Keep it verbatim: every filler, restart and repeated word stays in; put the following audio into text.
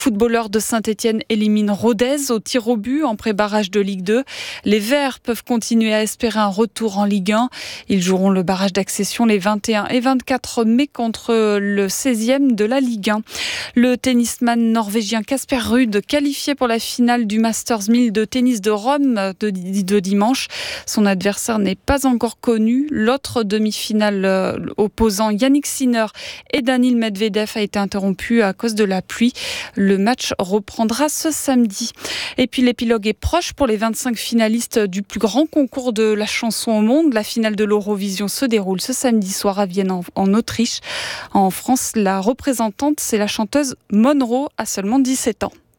Footballeurs de Saint-Étienne éliminent Rodez au tir au but en pré-barrage de Ligue deux. Les Verts peuvent continuer à espérer un retour en Ligue un. Ils joueront le barrage d'accession les vingt et un et vingt-quatre mai contre le seizième de la Ligue un. Le tennisman norvégien Casper Ruud, qualifié pour la finale du Masters mille de tennis de Rome de, de dimanche. Son adversaire n'est pas encore connu. L'autre demi-finale euh, opposant Yannick Sinner et Daniil Medvedev a été interrompu à cause de la pluie. Le match reprendra ce samedi. Et puis l'épilogue est proche pour les vingt-cinq finalistes du plus grand concours de la chanson au monde. La finale de l'Eurovision se déroule ce samedi soir à Vienne en, en Autriche. En France, la représentante, c'est la chanteuse Monroe, à seulement dix-sept ans.